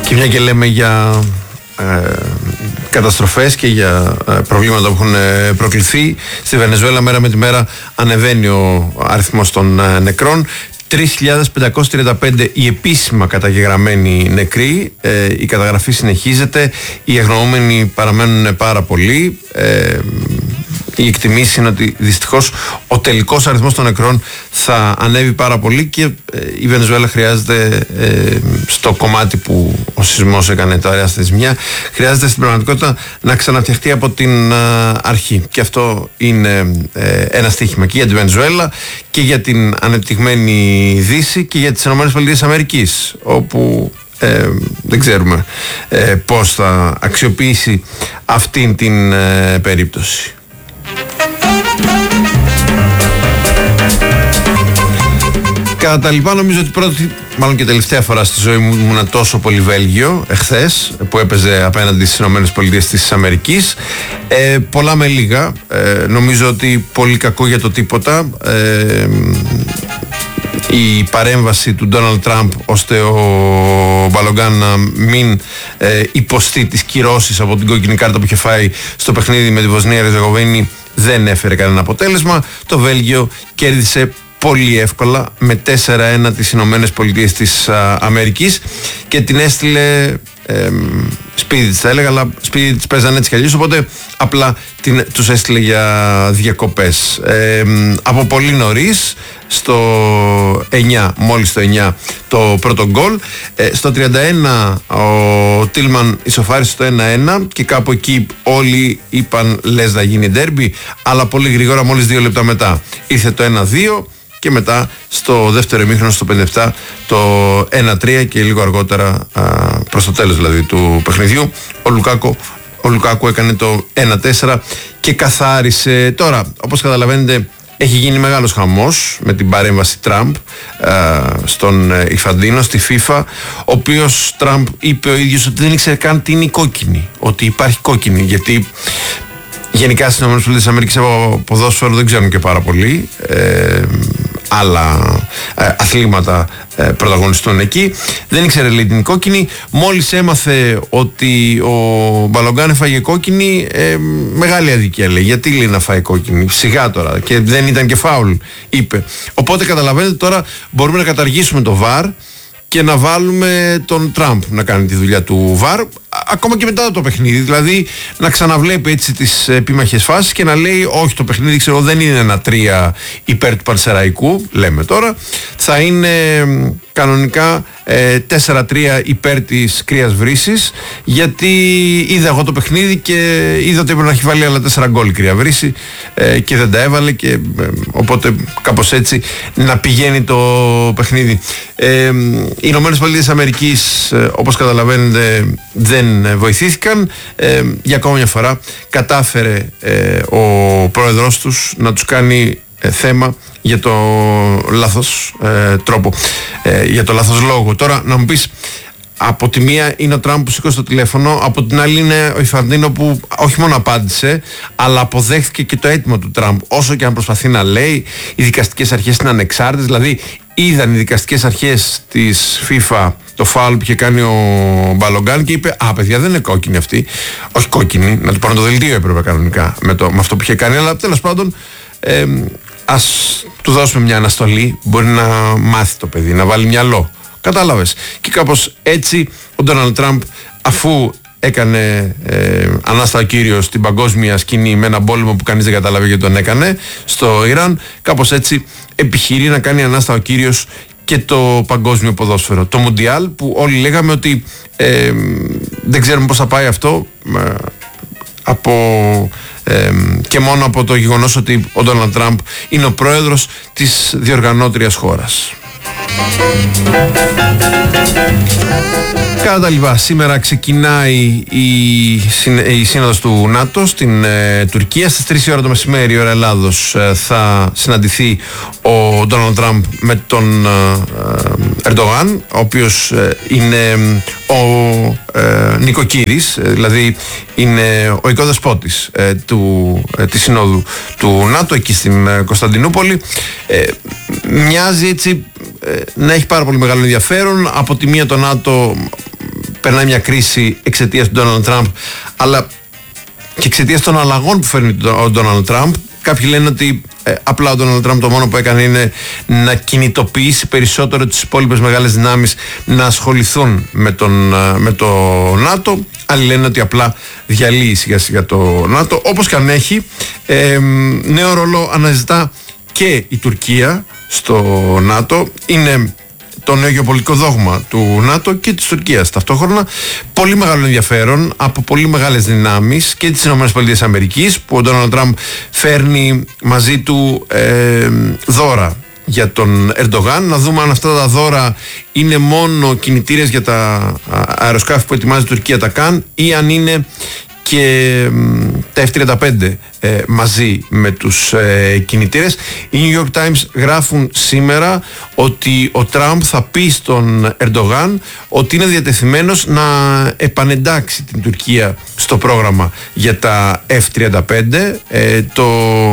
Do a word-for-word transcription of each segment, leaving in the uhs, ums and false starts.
Και μια και λέμε για ε, καταστροφές και για ε, προβλήματα που έχουν ε, προκληθεί, στη Βενεζουέλα μέρα με τη μέρα ανεβαίνει ο αριθμός των ε, νεκρών. τρεις χιλιάδες πεντακόσιοι τριάντα πέντε οι επίσημα καταγεγραμμένοι νεκροί. Ε, η καταγραφή συνεχίζεται. Οι αγνοούμενοι παραμένουν πάρα πολλοί. Ε, η εκτιμήση είναι ότι δυστυχώς ο τελικός αριθμός των νεκρών θα ανέβει πάρα πολύ και ε, η Βενεζουέλα χρειάζεται ε, στο κομμάτι που ο σεισμός έκανε τα ωραία θεσμιά, χρειάζεται στην πραγματικότητα να ξαναφτιαχτεί από την ε, αρχή. Και αυτό είναι ε, ένα στοίχημα και για τη Βενεζουέλα και για την ανεπτυγμένη Δύση και για τις ΗΠΑ, όπου ε, δεν ξέρουμε ε, πώς θα αξιοποιήσει αυτήν την ε, περίπτωση. Κατά τα λοιπά, νομίζω ότι πρώτη, μάλλον και τελευταία φορά στη ζωή μου ήμουν τόσο πολύ Βέλγιο εχθές, που έπαιζε απέναντι στις ΗΠΑ. Ε, πολλά με λίγα. Ε, νομίζω ότι πολύ κακό για το τίποτα. Ε, η παρέμβαση του Ντόναλντ Τραμπ ώστε ο Μπαλογκάν να μην ε, υποστεί τις κυρώσεις από την κόκκινη κάρτα που είχε φάει στο παιχνίδι με τη Βοσνία Ριζεγοβίνη δεν έφερε κανένα αποτέλεσμα. Το Βέλγιο κέρδισε πολύ εύκολα με τέσσερα ένα τις Ηνωμένες Πολιτείες της α, Αμερικής και την έστειλε ε, σπίτι της, θα έλεγα, αλλά σπίτι της παίζανε έτσι κι αλλιώς, οπότε απλά την, τους έστειλε για διακοπές. Ε, από πολύ νωρίς, στο εννιά, μόλις το εννιά το πρώτο γκολ, ε, στο τριάντα ένα ο Τίλμαν ισοφάρισε το ένα ένα και κάπου εκεί όλοι είπαν λες να γίνει ντέρμπι, αλλά πολύ γρήγορα, μόλις δύο λεπτά μετά ήρθε το ένα δύο και μετά στο δεύτερο ημίχρονο, στο πενήντα επτά, το ένα τρία και λίγο αργότερα, α, προς το τέλος δηλαδή του παιχνιδιού, ο Λουκάκο ο Λουκάκου έκανε το ένα τέσσερα και καθάρισε. Τώρα, όπως καταλαβαίνετε, έχει γίνει μεγάλος χαμός με την παρέμβαση Τραμπ α, στον Ιφαντίνο, στη FIFA, ο οποίος Τραμπ είπε ο ίδιος ότι δεν ήξερε καν τι είναι η κόκκινη, ότι υπάρχει κόκκινη, γιατί γενικά στις ΗΠΑ από ποδόσφαιρο δεν ξέρουν και πάρα πολύ, ε, άλλα ε, αθλήματα ε, πρωταγωνιστούν εκεί. Δεν ήξερε, λέει, την κόκκινη. Μόλις έμαθε ότι ο Μπαλογκάν έφαγε κόκκινη, ε, μεγάλη αδικία, λέει. Γιατί, λέει, να φάει κόκκινη, σιγά τώρα, και δεν ήταν και φάουλ, είπε. Οπότε καταλαβαίνετε, τώρα μπορούμε να καταργήσουμε το βαρ και να βάλουμε τον Τραμπ να κάνει τη δουλειά του βαρ, ακόμα και μετά το παιχνίδι. Δηλαδή να ξαναβλέπει έτσι τις επίμαχες φάσεις και να λέει όχι, το παιχνίδι, ξέρω, δεν είναι ένα τρία υπέρ του Πανσεραϊκού, λέμε τώρα, θα είναι κανονικά ε, τέσσερα τρία υπέρ της Κρίας Βρύσης, γιατί είδα εγώ το παιχνίδι και είδα ότι έπρεπε να έχει βάλει άλλα τέσσερα γκολ η Κρία Βρύση ε, και δεν τα έβαλε, και ε, οπότε κάπως έτσι να πηγαίνει το παιχνίδι. Ε, οι Ηνωμένες Πολιτείες Αμερικής, ε, όπως καταλαβαίνετε, δεν βοηθήθηκαν. Ε, για ακόμα μια φορά κατάφερε ε, ο πρόεδρος τους να τους κάνει ε, θέμα για το λάθος ε, τρόπο, ε, για το λάθος λόγο. Τώρα να μου πεις, από τη μία είναι ο Τραμπ που σήκωσε το τηλέφωνο, από την άλλη είναι ο Ιφαντίνο που όχι μόνο απάντησε, αλλά αποδέχθηκε και το αίτημα του Τραμπ. Όσο και αν προσπαθεί να λέει, οι δικαστικές αρχές είναι ανεξάρτητες, δηλαδή είδαν οι δικαστικές αρχές της FIFA το φάουλ που είχε κάνει ο Μπαλογκάν και είπε «Α, παιδιά, δεν είναι κόκκινη αυτή». Όχι κόκκινη, να του πάρουν το δελτίο έπρεπε κανονικά με, το, με αυτό που είχε κάνει, αλλά τέλος πάντων ε, ας του δώσουμε μια αναστολή, μπορεί να μάθει το παιδί, να βάλει μυαλό. Κατάλαβες. Και κάπως έτσι ο Ντόναλντ Τραμπ, αφού έκανε ε, ανάστα ο κύριος στην παγκόσμια σκηνή με έναν πόλεμο που κανείς δεν κατάλαβε γιατί τον έκανε στο Ιράν, κάπως έτσι επιχειρεί να κάνει ανάστα ο κύριος και το παγκόσμιο ποδόσφαιρο, το Μουντιάλ, που όλοι λέγαμε ότι ε, δεν ξέρουμε πώς θα πάει αυτό, ε, από, ε, και μόνο από το γεγονός ότι ο Ντόναλντ Τραμπ είναι ο πρόεδρος της διοργανώτριας χώρας. Κατά τα λοιπά, σήμερα ξεκινάει η, η σύνοδος του ΝΑΤΟ στην ε, Τουρκία. Στις τρεις η ώρα το μεσημέρι, ώρα Ελλάδος, ε, θα συναντηθεί ο Ντόναλντ Τραμπ με τον ε, Ερντογάν, ο οποίος ε, είναι ο ε, νοικοκύρης, ε, δηλαδή είναι ο οικοδεσπότης ε, του, ε, της συνόδου του ΝΑΤΟ εκεί στην ε, Κωνσταντινούπολη. Ε, μοιάζει έτσι ε, να έχει πάρα πολύ μεγάλο ενδιαφέρον. Από τη μία το ΝΑΤΟ περνάει μια κρίση εξαιτίας του Ντόναλντ Τραμπ, αλλά και εξαιτίας των αλλαγών που φέρνει ο Ντόναλντ Τραμπ. Κάποιοι λένε ότι ε, απλά ο Ντόναλντ Τραμπ το μόνο που έκανε είναι να κινητοποιήσει περισσότερο τις υπόλοιπες μεγάλες δυνάμεις να ασχοληθούν με, τον, με το ΝΑΤΟ. Άλλοι λένε ότι απλά διαλύει σιγά σιγά το ΝΑΤΟ. Όπως και αν έχει, ε, νέο ρόλο αναζητά και η Τουρκία στο ΝΑΤΟ. Είναι το νέο γεωπολιτικό δόγμα του ΝΑΤΟ και της Τουρκίας. Ταυτόχρονα πολύ μεγάλο ενδιαφέρον από πολύ μεγάλες δυνάμεις και της ΗΠΑ, που ο Ντόναλντ Τραμπ φέρνει μαζί του ε, δώρα για τον Ερντογάν. Να δούμε αν αυτά τα δώρα είναι μόνο κινητήρες για τα αεροσκάφη που ετοιμάζει η Τουρκία, τα ΚΑΝ, ή αν είναι και τα εφ τριάντα πέντε ε, μαζί με τους ε, κινητήρες. Οι New York Times γράφουν σήμερα ότι ο Τραμπ θα πει στον Ερντογάν ότι είναι διατεθειμένος να επανεντάξει την Τουρκία στο πρόγραμμα για τα εφ τριάντα πέντε. Ε, το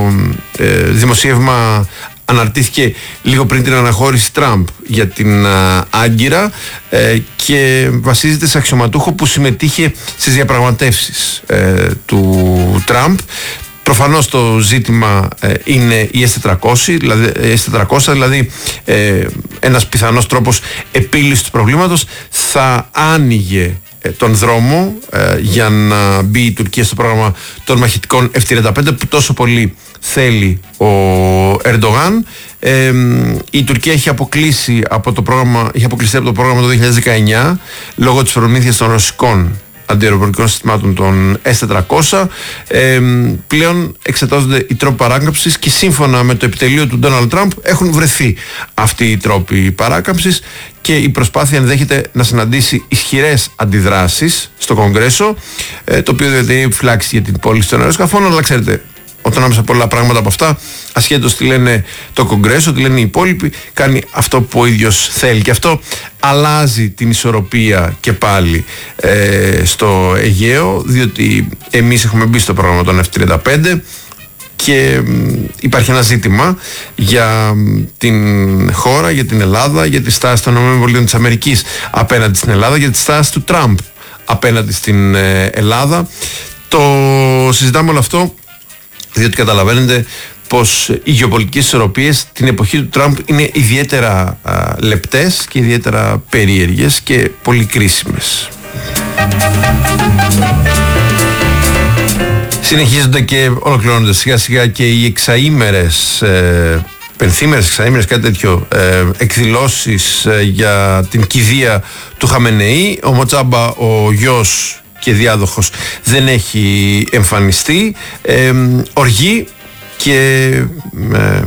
ε, δημοσίευμα αναρτήθηκε λίγο πριν την αναχώρηση Τραμπ για την α, Άγκυρα ε, και βασίζεται σε αξιωματούχο που συμμετείχε στις διαπραγματεύσεις ε, του Τραμπ. Προφανώς το ζήτημα ε, είναι η ες τετρακόσια, δηλαδή, ες τετρακόσια, δηλαδή ε, ένας πιθανός τρόπος επίλυσης του προβλήματος. Θα άνοιγε ε, τον δρόμο ε, για να μπει η Τουρκία στο πρόγραμμα των μαχητικών εφ τριάντα πέντε που τόσο πολύ θέλει ο Ερντογάν. Ε, η Τουρκία έχει αποκλείσει από το πρόγραμμα, έχει αποκλειστεί από το πρόγραμμα το δύο χιλιάδες δεκαεννιά λόγω της προμήθειας των ρωσικών αντιαεροπορικών συστημάτων των ες τετρακόσια. Ε, πλέον εξετάζονται οι τρόποι παράκαμψης και σύμφωνα με το επιτελείο του Ντόναλντ Τραμπ έχουν βρεθεί αυτοί οι τρόποι παράκαμψης και η προσπάθεια ενδέχεται να συναντήσει ισχυρές αντιδράσεις στο Κογκρέσο, ε, το οποίο διατηρεί επιφυλάξει για την πώληση των αεροσκαφών, αλλά ξέρετε, όταν άμεσα πολλά πράγματα από αυτά, ασχέτως τι λένε το Κογκρέσο, τι λένε οι υπόλοιποι, κάνει αυτό που ο ίδιος θέλει. Και αυτό αλλάζει την ισορροπία και πάλι ε, στο Αιγαίο, διότι εμείς έχουμε μπει στο πρόγραμμα των εφ τριάντα πέντε και υπάρχει ένα ζήτημα για την χώρα, για την Ελλάδα, για τη στάση των ΗΠΑ απέναντι στην Ελλάδα, για τη στάση του Τραμπ απέναντι στην ε, Ελλάδα. Το συζητάμε όλο αυτό διότι καταλαβαίνετε πως οι γεωπολιτικές ισορροπίες την εποχή του Τραμπ είναι ιδιαίτερα α, λεπτές και ιδιαίτερα περίεργες και πολύ κρίσιμες. Συνεχίζονται και ολοκληρώνονται σιγά σιγά και οι εξαήμερες, ε, πενθήμερες, εξαήμερες, κάτι τέτοιο, ε, εκδηλώσεις ε, για την κηδεία του Χαμενεή. Ο Μοτσάμπα, ο γιος και διάδοχος, δεν έχει εμφανιστεί. Ε, οργή και ε,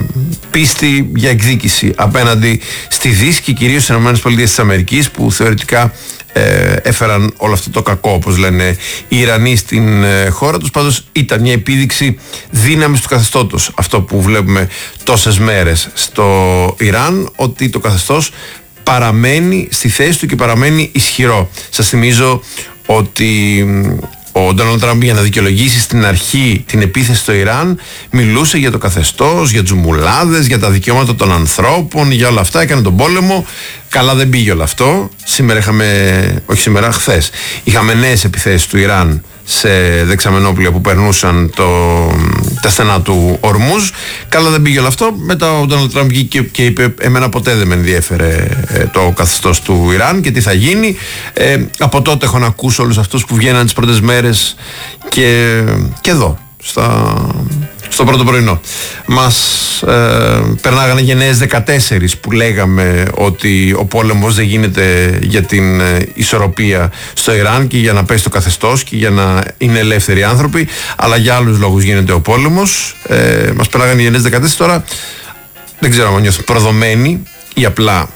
πίστη για εκδίκηση απέναντι στη Δύση και κυρίως στις ΗΠΑ, που θεωρητικά ε, έφεραν όλο αυτό το κακό, όπως λένε οι Ιρανοί, στην ε, χώρα τους. Πάντως ήταν μια επίδειξη δύναμης του καθεστώτος αυτό που βλέπουμε τόσες μέρες στο Ιράν, ότι το καθεστώς παραμένει στη θέση του και παραμένει ισχυρό. Σας θυμίζω ότι ο Ντόναλντ Τραμπ, για να δικαιολογήσει στην αρχή την επίθεση στο Ιράν, μιλούσε για το καθεστώς, για τους μουλάδες, για τα δικαιώματα των ανθρώπων, για όλα αυτά. Έκανε τον πόλεμο. Καλά δεν πήγε όλο αυτό. Σήμερα είχαμε, όχι σήμερα, χθες, είχαμε νέες επιθέσεις του Ιράν σε δεξαμενόπλια που περνούσαν το, τα στενά του Ορμούζ. Καλά δεν πήγε όλο αυτό. Μετά ο Ντόναλντ Τραμπ βγήκε και είπε: εμένα ποτέ δεν με ενδιέφερε το καθεστώς του Ιράν και τι θα γίνει. Ε, από τότε έχω να ακούσω όλους αυτούς που βγαίναν τις πρώτες μέρες και, και εδώ στα, στο πρώτο πρωινό μας ε, περνάγανε γενναίες δεκατέσσερις που λέγαμε ότι ο πόλεμος δεν γίνεται για την ε, ισορροπία στο Ιράν και για να πέσει το καθεστώς και για να είναι ελεύθεροι άνθρωποι, αλλά για άλλους λόγους γίνεται ο πόλεμος. Ε, μας περνάγανε γενναίες δεκατέσσερις. Τώρα δεν ξέρω αν νιώθω προδομένοι ή απλά,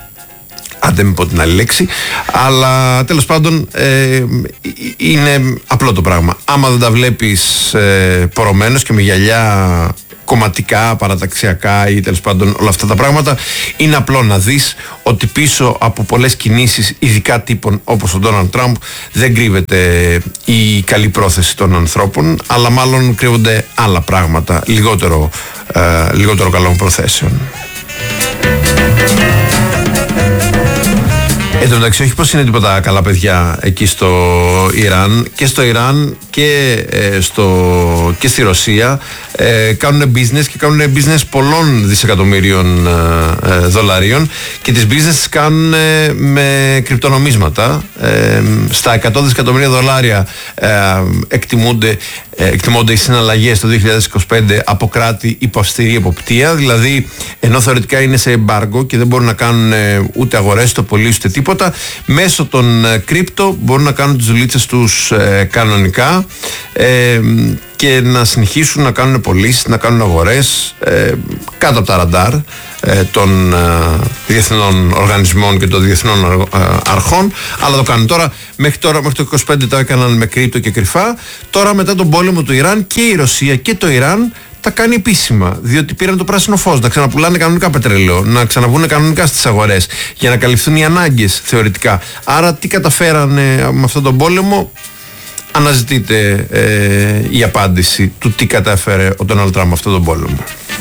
άντε μην πω την άλλη λέξη, αλλά τέλος πάντων ε, είναι απλό το πράγμα. Άμα δεν τα βλέπεις ε, πορωμένος και με γυαλιά κομματικά, παραταξιακά ή τέλος πάντων όλα αυτά τα πράγματα, είναι απλό να δεις ότι πίσω από πολλές κινήσεις, ειδικά τύπων όπως ο Ντόναλντ Τραμπ, δεν κρύβεται η καλή πρόθεση των ανθρώπων, αλλά μάλλον κρύβονται άλλα πράγματα λιγότερο, ε, λιγότερο καλών προθέσεων. Εν τω μεταξύ, όχι πως είναι τίποτα καλά παιδιά εκεί στο Ιράν. Και στο Ιράν και, ε, στο, και στη Ρωσία ε, κάνουν business και κάνουν business πολλών δισεκατομμύριων ε, ε, δολαρίων, και τις business τις κάνουν ε, με κρυπτονομίσματα. Ε, στα εκατό δισεκατομμύρια δολάρια ε, εκτιμούνται, ε, εκτιμώνται οι συναλλαγές το δύο χιλιάδες είκοσι πέντε από κράτη υπό αυστηρή εποπτεία. Δηλαδή, ενώ θεωρητικά είναι σε εμπάργκο και δεν μπορούν να κάνουν ε, ούτε αγορές, ούτε πωλήσεις, ούτε τίποτα, μέσω των ε, κρύπτο μπορούν να κάνουν τις δουλίτσες τους ε, κανονικά ε, και να συνεχίσουν να κάνουν πωλήσεις, να κάνουν αγορές ε, κάτω από τα ραντάρ ε, των ε, διεθνών οργανισμών και των διεθνών ε, αρχών, αλλά το κάνουν τώρα. Μέχρι τώρα, μέχρι το είκοσι πέντε τα έκαναν με κρύπτο και κρυφά. Τώρα, μετά τον πόλεμο του Ιράν, και η Ρωσία και το Ιράν τα κάνει επίσημα, διότι πήραν το πράσινο φως να ξαναπουλάνε κανονικά πετρέλαιο, να ξαναβγούν κανονικά στις αγορές για να καλυφθούν οι ανάγκες θεωρητικά. Άρα τι καταφέρανε με αυτόν τον πόλεμο? Αναζητείτε ε, η απάντηση του τι κατάφερε ο Ντόναλντ Τραμπ με αυτόν τον πόλεμο.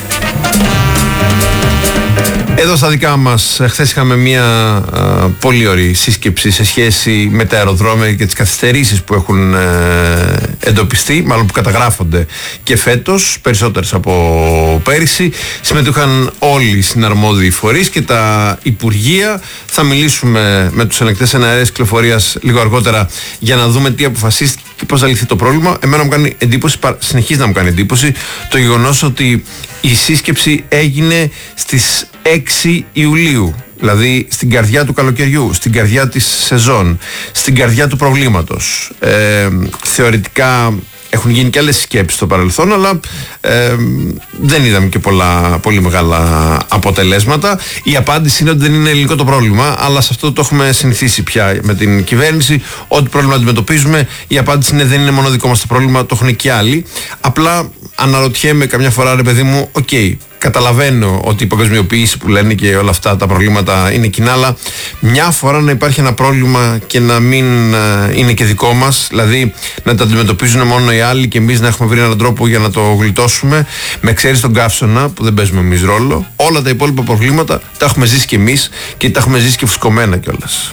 Εδώ στα δικά μας, χθες είχαμε μια α, πολύ ωραία σύσκεψη σε σχέση με τα αεροδρόμια και τις καθυστερήσεις που έχουν ε, εντοπιστεί, μάλλον που καταγράφονται και φέτος, περισσότερες από πέρυσι. Συμμετείχαν όλοι οι συναρμόδιοι φορείς και τα υπουργεία. Θα μιλήσουμε με τους ελεγκτές εναέρειας κυκλοφορίας λίγο αργότερα για να δούμε τι αποφασίστηκε και πώς θα λυθεί το πρόβλημα. Εμένα μου κάνει εντύπωση, συνεχίζει να μου κάνει εντύπωση, το γεγονός ότι η σύσκεψη έγινε στις έξι Ιουλίου, δηλαδή στην καρδιά του καλοκαιριού, στην καρδιά της σεζόν, στην καρδιά του προβλήματος. Ε, θεωρητικά έχουν γίνει και άλλες σκέψεις στο παρελθόν, αλλά ε, δεν είδαμε και πολλά, πολύ μεγάλα αποτελέσματα. Η απάντηση είναι ότι δεν είναι ελληνικό το πρόβλημα, αλλά σε αυτό το έχουμε συνηθίσει πια με την κυβέρνηση. Ό,τι πρόβλημα αντιμετωπίζουμε, η απάντηση είναι δεν είναι μόνο δικό μας το πρόβλημα, το έχουν και άλλοι. Απλά αναρωτιέμαι καμιά φορά, ρε παιδί μου, οκ, okay, καταλαβαίνω ότι η παγκοσμιοποίηση που λένε και όλα αυτά τα προβλήματα είναι κοινά, αλλά μια φορά να υπάρχει ένα πρόβλημα και να μην uh, είναι και δικό μας, δηλαδή να τα αντιμετωπίζουν μόνο οι άλλοι και εμείς να έχουμε βρει έναν τρόπο για να το γλιτώσουμε, με εξαίρεση τον καύσωνα που δεν παίζουμε εμείς ρόλο. Όλα τα υπόλοιπα προβλήματα τα έχουμε ζήσει και εμείς και τα έχουμε ζήσει και φουσκωμένα κιόλας.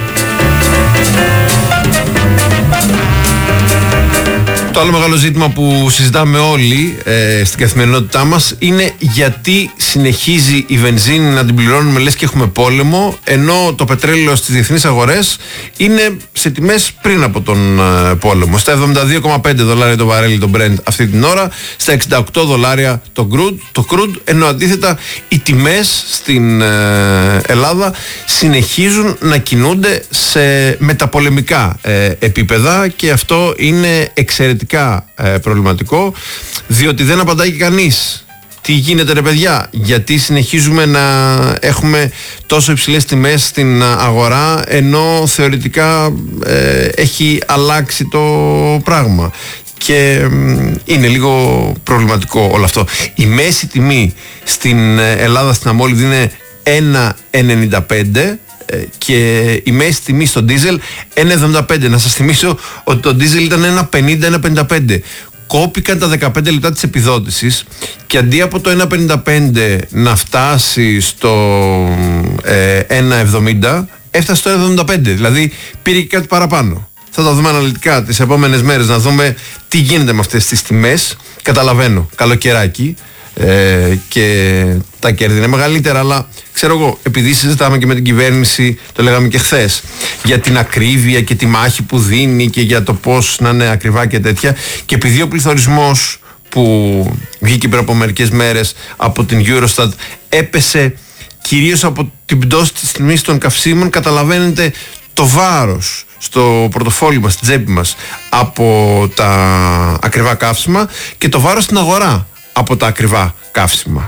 Το άλλο μεγάλο ζήτημα που συζητάμε όλοι ε, στην καθημερινότητά μας είναι γιατί συνεχίζει η βενζίνη να την πληρώνουμε λες και έχουμε πόλεμο, ενώ το πετρέλαιο στις διεθνείς αγορές είναι σε τιμές πριν από τον ε, πόλεμο. Στα εβδομήντα δύο κόμμα πέντε δολάρια το βαρέλι το Brent αυτή την ώρα, στα εξήντα οκτώ δολάρια το crude, το crude, ενώ αντίθετα οι τιμές στην ε, Ελλάδα συνεχίζουν να κινούνται σε μεταπολεμικά ε, επίπεδα, και αυτό είναι εξαιρετικά Ε, προβληματικό, διότι δεν απαντάει και κανείς. Τι γίνεται, ρε παιδιά, γιατί συνεχίζουμε να έχουμε τόσο υψηλές τιμές στην αγορά, ενώ θεωρητικά ε, έχει αλλάξει το πράγμα, και ε, είναι λίγο προβληματικό όλο αυτό. Η μέση τιμή στην Ελλάδα, στην Αμόλυδη, είναι ένα ενενήντα πέντε και η μέση τιμή στο ντίζελ ένα εβδομήντα πέντε. Να σας θυμίσω ότι το ντίζελ ήταν ένα πενήντα ένα πενήντα πέντε. Κόπηκαν τα δεκαπέντε λεπτά της επιδότησης και αντί από το ένα πενήντα πέντε να φτάσει στο ε, ένα εβδομήντα, έφτασε στο ένα εβδομήντα πέντε. Δηλαδή πήρε και κάτι παραπάνω. Θα τα δούμε αναλυτικά τις επόμενες μέρες, να δούμε τι γίνεται με αυτές τις τιμές. Καταλαβαίνω, καλοκαιράκι, Ε, και τα κέρδη είναι μεγαλύτερα, αλλά ξέρω εγώ, επειδή συζητάμε και με την κυβέρνηση, το λέγαμε και χθες, για την ακρίβεια και τη μάχη που δίνει και για το πώς να είναι ακριβά και τέτοια, και επειδή ο πληθωρισμός που βγήκε πριν από μερικές μέρες από την Eurostat έπεσε κυρίως από την πτώση της τιμής των καυσίμων, καταλαβαίνετε το βάρος στο πορτοφόλι μας, στην τσέπη μας, από τα ακριβά καύσιμα, και το βάρος στην αγορά από τα ακριβά καύσιμα.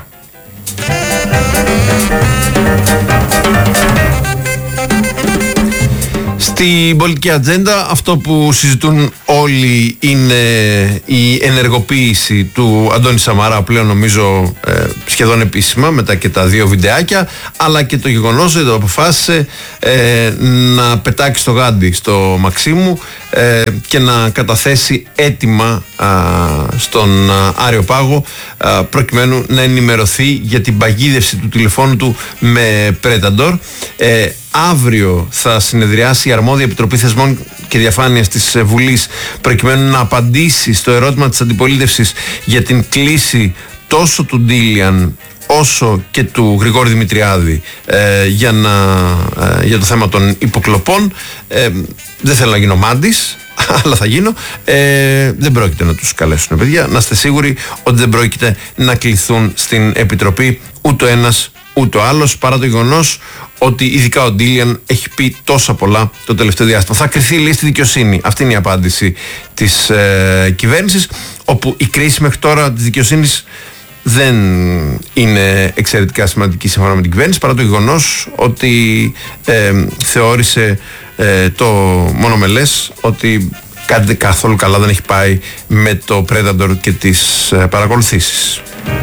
Στην πολιτική ατζέντα αυτό που συζητούν όλοι είναι η ενεργοποίηση του Αντώνη Σαμαρά, πλέον νομίζω ε, σχεδόν επίσημα μετά και τα δύο βιντεάκια, αλλά και το γεγονός ότι αποφάσισε ε, να πετάξει το γάντι στο Μαξίμου ε, και να καταθέσει έτοιμα α, στον Άριο Πάγο α, προκειμένου να ενημερωθεί για την παγίδευση του τηλεφώνου του με Predator. Ε, Αύριο θα συνεδριάσει η αρμόδια Επιτροπή Θεσμών και Διαφάνειας της Βουλής προκειμένου να απαντήσει στο ερώτημα της αντιπολίτευσης για την κλίση τόσο του Ντίλιαν όσο και του Γρηγόρη Δημητριάδη ε, για, να, ε, για το θέμα των υποκλοπών. Ε, δεν θέλω να γίνω μάντης, αλλά θα γίνω. Ε, δεν πρόκειται να τους καλέσουν, παιδιά. Να είστε σίγουροι ότι δεν πρόκειται να κληθούν στην Επιτροπή ούτε ο ένας ούτε ο άλλος, παρά το γεγονός ότι ειδικά ο Ντίλιαν έχει πει τόσα πολλά το τελευταίο διάστημα. Θα κριθεί, λέει, στη δικαιοσύνη. Αυτή είναι η απάντηση της ε, κυβέρνησης, όπου η κρίση μέχρι τώρα της δικαιοσύνης δεν είναι εξαιρετικά σημαντική σύμφωνα με την κυβέρνηση, παρά το γεγονός ότι ε, θεώρησε ε, το μονομελές ότι κάτι καθόλου καλά δεν έχει πάει με το Predator και τις ε, παρακολουθήσεις.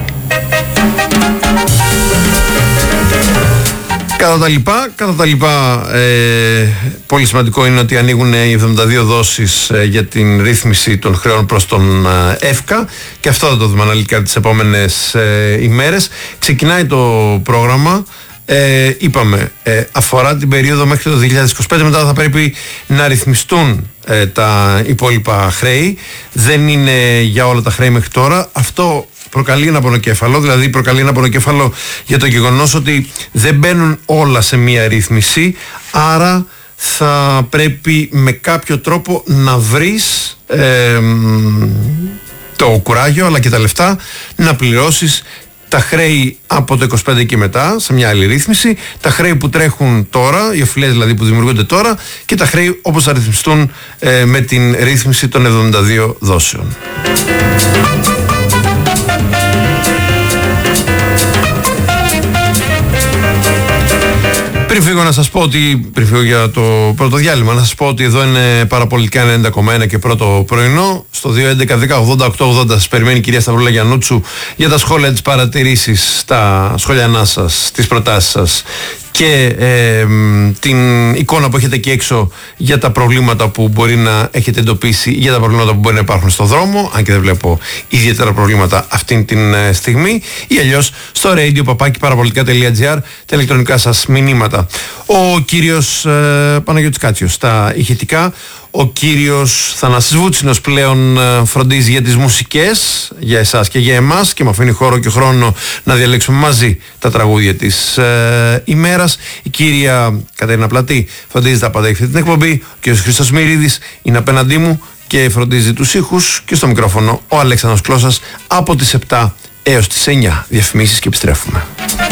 Κατά τα λοιπά, κατά τα λοιπά ε, πολύ σημαντικό είναι ότι ανοίγουν οι εβδομήντα δύο δόσεις ε, για την ρύθμιση των χρεών προς τον ε, ΕΦΚΑ, και αυτό θα το δούμε αναλυτικά τις επόμενες ε, ημέρες. Ξεκινάει το πρόγραμμα, ε, είπαμε, ε, αφορά την περίοδο μέχρι το δύο χιλιάδες είκοσι πέντε, μετά θα πρέπει να ρυθμιστούν ε, τα υπόλοιπα χρέη. Δεν είναι για όλα τα χρέη μέχρι τώρα. Αυτό προκαλεί ένα πονοκέφαλο, δηλαδή προκαλεί ένα πονοκέφαλο για το γεγονός ότι δεν μπαίνουν όλα σε μία ρύθμιση, άρα θα πρέπει με κάποιο τρόπο να βρεις ε, το κουράγιο αλλά και τα λεφτά να πληρώσεις τα χρέη από το είκοσι πέντε και μετά σε μια άλλη ρύθμιση, τα χρέη που τρέχουν τώρα, οι οφειλές δηλαδή που δημιουργούνται τώρα, και τα χρέη όπως θα ρυθμιστούν ε, με την ρύθμιση των εβδομήντα δύο δόσεων. Πριν φύγω να σας πω ότι, πριν φύγω για το πρώτο διάλειμμα, να σας πω ότι εδώ είναι Παραπολιτικά ενενήντα κόμμα ένα και πρώτο πρωινό. Στο δύο έντεκα δέκα ογδόντα οκτώ ογδόντα σας περιμένει η κυρία Σταυρούλα Γιαννούτσου για τα σχόλια, τις παρατηρήσεις, τα σχόλιανά σας, τις προτάσεις σας και ε, την εικόνα που έχετε εκεί έξω για τα προβλήματα που μπορεί να έχετε εντοπίσει, για τα προβλήματα που μπορεί να υπάρχουν στο δρόμο, αν και δεν βλέπω ιδιαίτερα προβλήματα αυτήν την ε, στιγμή, ή αλλιώς στο radio παπάκι παραπολιτικά τελεία τζι άρ, τα ηλεκτρονικά σας μηνύματα. Ο κύριος ε, Παναγιώτης Κάτσιος στα ηχητικά. Ο κύριος Θανάσης Βούτσινος πλέον φροντίζει για τις μουσικές, για εσάς και για εμάς, και μου αφήνει χώρο και χρόνο να διαλέξουμε μαζί τα τραγούδια της ε, ημέρας. Η κυρία Κατερίνα Πλατή φροντίζει τα πάντα αυτή την εκπομπή. Ο κύριος Χρήστος Μυρίδης είναι απέναντί μου και φροντίζει τους ήχους, και στο μικρόφωνο ο Αλέξανδρος Κλώσας από τις επτά έως τις εννιά. Διαφημίσεις και επιστρέφουμε.